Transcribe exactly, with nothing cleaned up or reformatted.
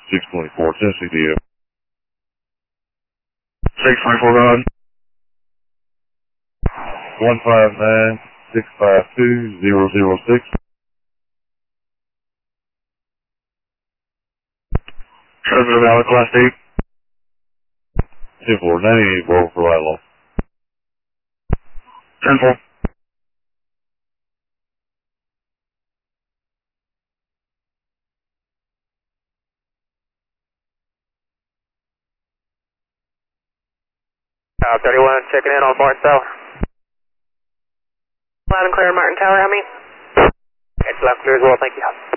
six twenty-four, Tennessee D F. six twenty-four, go ahead. one five nine, six five two, zero zero six. President Valley, Class D. ten four, ninety-eight, Bravo for right long. ten four. Uh, thirty-one, checking in on Martin Tower. Loud and clear, Martin Tower, how many? It's loud and clear as well, thank you.